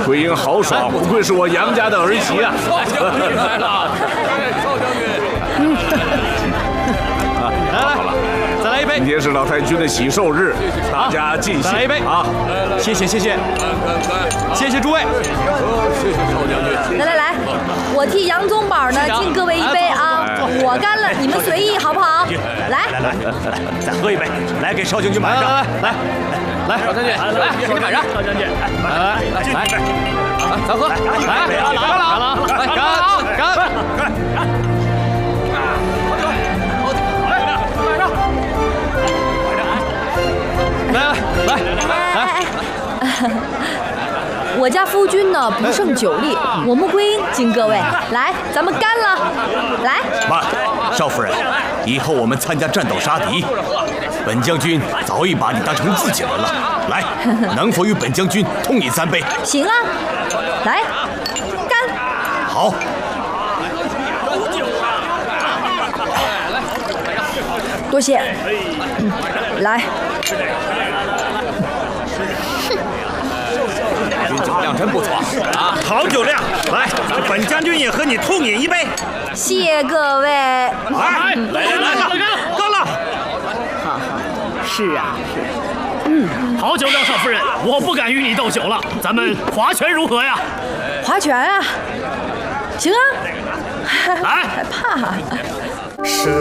桂英豪爽，不愧是我杨家的儿媳啊！ 少将军来了，少将军。 来，再来一杯。 今天是老太君的喜寿日，大家尽兴。 再来一杯啊！ 谢谢，谢谢诸位。 谢谢少将军。 来，我替杨宗保呢敬各位一杯啊！我干了，你们随意好不好？来， 再喝一杯，来给少将军满上。来， 少将军，来给你满上。 少将军，来， 咱喝，来，干！ 来，我家夫君呢不胜酒力，我穆桂英敬各位，来，咱们干了，来。 慢，少夫人，以后我们参加战斗杀敌，本将军早已把你当成自己人了。来，能否与本将军痛饮3杯？ 行啊，来，干！ 好。 多谢。来。 酒量真不错啊！ 好酒量，来，本将军也和你痛饮一杯。 谢各位。 来，干了！ 是啊。 好酒量，少夫人，我不敢与你斗酒了，咱们划拳如何呀？ 划拳啊！行啊。 来， 害怕。